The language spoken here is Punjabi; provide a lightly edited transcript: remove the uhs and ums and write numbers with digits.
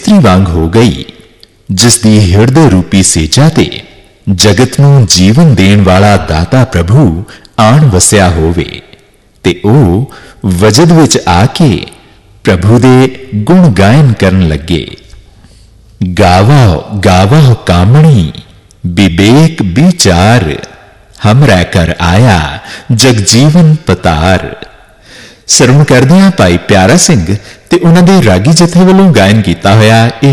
ਇਸਤਰੀ ਵਾਂਗ ਹੋ ਗਈ, ਜਿਸ ਦੀ ਹਿਰਦੇ ਰੂਪੀ ਸੇਜਾ ਤੇ ਜਗਤ ਨੂੰ ਜੀਵਨ ਦੇਣ ਵਾਲਾ ਦਾਤਾ ਪ੍ਰਭੂ ਆਣ ਵਸਿਆ ਹੋਵੇ ਤੇ ਉਹ ਵਜਦ ਵਿੱਚ ਆ ਕੇ ਪ੍ਰਭੂ ਦੇ ਗੁਣ ਗਾਇਨ ਕਰਨ ਲੱਗੇ। गावो गावो कामणी विवेक विचार, हमरा कर आया जगजीवन पतार। ਸਰਵਣ ਕਰਦਿਆਂ ਭਾਈ ਪਿਆਰਾ ਸਿੰਘ ਤੇ ਉਹਨਾਂ ਦੇ ਰਾਗੀ ਜਥੇ ਵੱਲੋਂ ਗਾਇਨ ਕੀਤਾ ਹੋਇਆ ਇਹ